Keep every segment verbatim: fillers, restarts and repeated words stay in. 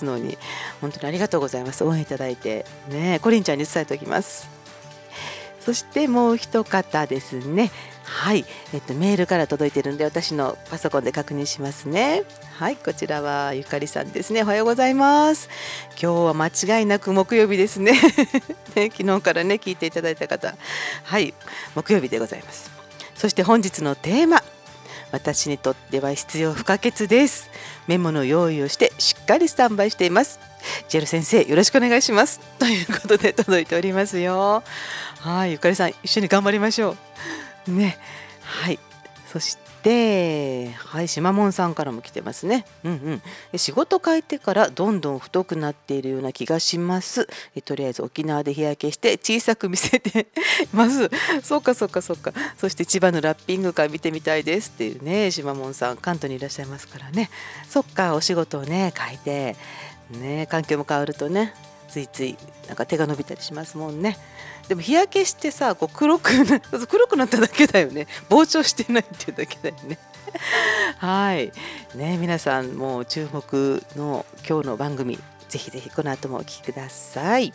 ますのに、本当にありがとうございます。応援いただいてね、コリンちゃんに伝えておきます。そしてもう一方ですね。はい、えっと、メールから届いているので私のパソコンで確認しますね。はい、こちらはゆかりさんですね。おはようございます。今日は間違いなく木曜日ですね。ね、昨日からね聞いていただいた方、はい、木曜日でございます。そして本日のテーマ、私にとっては必要不可欠です。メモの用意をしてしっかりスタンバイしています。ジェル先生よろしくお願いしますということで届いておりますよ。はい、ゆかりさん一緒に頑張りましょうね。はい、そしてはい、しまもんさんからも来てますね。うんうん、仕事変えてからどんどん太くなっているような気がします。えとりあえず沖縄で日焼けして小さく見せてますそうかそうかそうか。そして千葉のラッピング会見てみたいですっていうね、しまもんさん関東にいらっしゃいますからね。そっか、お仕事をね変えてね、環境も変わるとね、ついついなんか手が伸びたりしますもんね。でも日焼けしてさ、こう黒くな黒くなっただけだよね。膨張してないっていうだけだよね。はいね、皆さんもう注目の今日の番組、ぜひぜひこの後もお聞きください。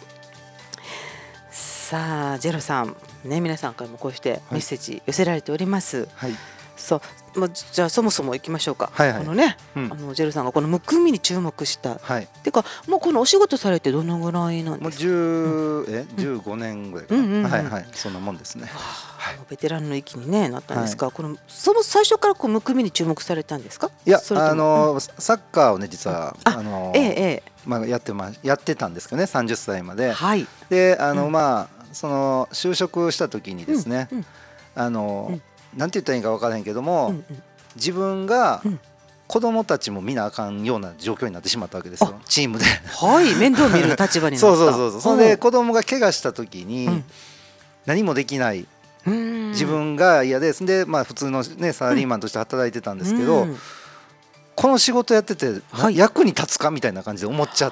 さあジェロさんね、皆さんからもこうしてメッセージ寄せられております。 はい、 そう、まあ、じゃあそもそも行きましょうか。 はいはい、 このね、 うん、 あのジェルさんがこのむくみに注目した、 はい、 てかもうこのお仕事されてどのぐらいなんもうですか。 じゅう、 うん、 えじゅうごねんぐらいかな、 うんうんうん、 はいはい、そんなもんですね。 はい、ベテランの域に、ね、なったんですが、 はい、 このその最初からこうむくみに注目されたんですか。 いや、 それともあの、 うん、 サッカーをね実は、 ああのええええ、 まあ、やってまやってたんですけどね、さんじゅっさいまで。 はいで、あの、 うん、 まあその就職した時にですね、 うんうん、 あの、 うん、 なんて言ったらいいか分からへんけども、 うんうん、 自分がうん、 子供たちも見なあかんような状況になってしまったわけですよ、チームで。 はい、面倒見る立場になった。 そうそうそうそう。それでうん、 子供が怪我した時に、 うん、 何もできない、 うーん、 自分が嫌で、で、まあ、普通の、ね、サラリーマンとして働いてたんですけど、 うん、 この仕事やってて、 はい、 役に立つかみたいな感じで思っちゃって、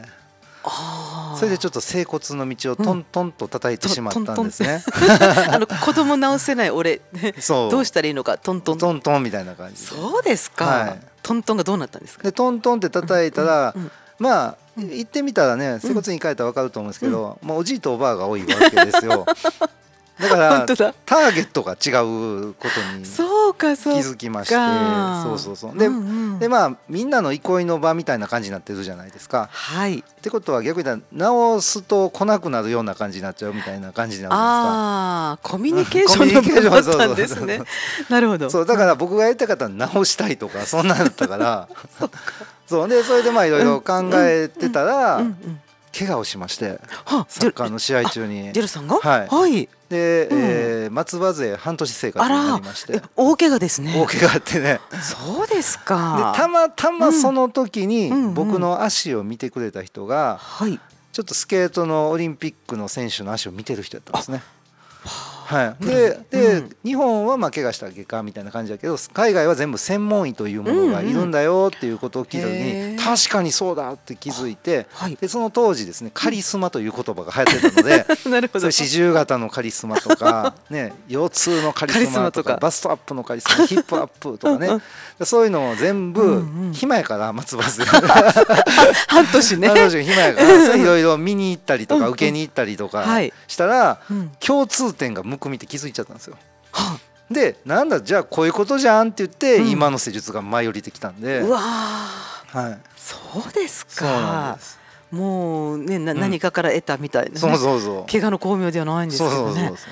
あそれでちょっと整骨の道をトントンと叩いてしまったんですね。 あの子供直せない俺そうどうしたらいいのかトントントントンみたいな感じで。 そうですか、 はい、 トントンがどうなったんですか。 でトントンって叩いたら、 うんうんうん、 まあうん、 行ってみたらね、整骨院行かれたら分かると思うんですけど、もうおじいとおばあが多いわけですよ。だから本当だ、 ターゲットが違うことに気そうかそうかづきまして、そうそうそう。で、 うんうん、 でまあみんなの憩いの場みたいな感じになってるじゃないですか。 はい、 ってことは逆に言ったら直すと来なくなるような感じになっちゃうみたいな感じになるじゃないですか。 ああ、コミュニケーションの部分だったんですね。なるほど。 そうだから僕がやりたかったのは直したいとかそんなんだったからそうで、それでまあいろいろ考えてたら、 うんうんうん怪我をしまして、 はサッカーの試合中に。 ジェルさんが、 はい、 はい、 で、 うん、 えー松葉勢半年生活になりまして、 大怪我ですね。 大怪我あってね。 そうですでか。 たまたまその時にうんうんうん、 僕の足を見てくれた人が、 はい、 ちょっとスケートのオリンピックの選手の足を見てる人やったんですね。はい、でで、 うん、 日本はまあ怪我したら外科みたいな感じだけど、海外は全部専門医というものがいるんだよっていうことを聞いた時に、 うんうん、 確かにそうだって気づいて、 はい、 でその当時ですね、カリスマという言葉が流行ってたのでなるほど、 それ四十肩のカリスマとか、ね、腰痛のカリスマとか、バストアップのカリスマ、ヒップアップとかねそういうのを全部、うんうん、暇やから松葉で半年ね、 半年暇やからいろいろ見に行ったりとか受けに行ったりとかしたら、 うんうん、 共通点がむくみって気づいちゃったんですよ。 はあ、 でなんだじゃあこういうことじゃんって言って、うん、今の施術が舞い降りてきたんで。 うわ、 はい、 そうですか。 そうなんです。 もうね、な、 うん、 何かから得たみたいな、ね、 そうそうそう、 怪我の巧妙ではないんですけどね。そうそうそうそう、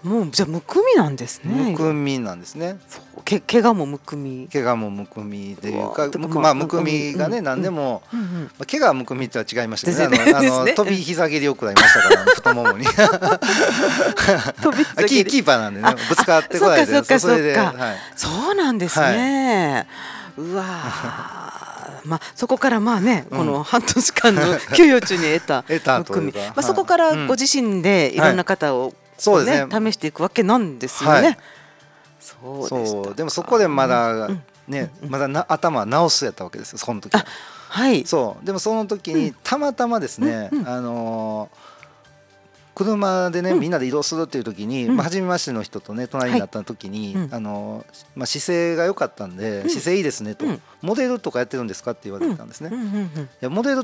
もうじゃあむくみなんですね。 むくみなんですね。 そう、け怪我もむくみ。 怪我もむくみというか、むくまあむくみがね、何でも、まあ怪我はむくみとは違いましたね。あの飛び膝蹴りを食らいましたから太ももに。キーパーなんでね、ぶつかってこないで、 そっかそっかそっか。 はい、 そうなんですね。うわ。まあ、そこからまあね、この半年間の休養中に得たむくみ、まあ、そこからご自身でいろんな方を、ね、試していくわけなんですよね。 そうでもそこでまだね、まだな頭は直すやったわけですよ、その時は。 はい、 そうでもその時にたまたまですね、あの車でねみんなで移動するっていう時に、まあ、初めましての人とね隣になった時に、あのまあ、姿勢が良かったんで、姿勢いいですねと、モデルとかやってるんですかって言われたんですね。いやモデル